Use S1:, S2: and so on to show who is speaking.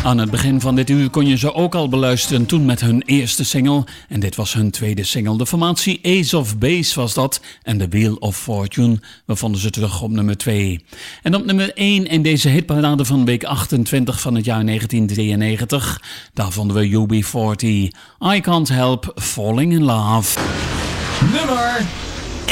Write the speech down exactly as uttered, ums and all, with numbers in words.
S1: Aan het begin van dit uur kon je ze ook al beluisteren, toen met hun eerste single. En dit was hun tweede single. De formatie Ace of Base was dat. En The Wheel of Fortune. We vonden ze terug op nummer twee. En op nummer één in deze hitparade van week achtentwintig van het jaar negentien drieënnegentig. Daar vonden we U B veertig. I Can't Help Falling in Love.
S2: Nummer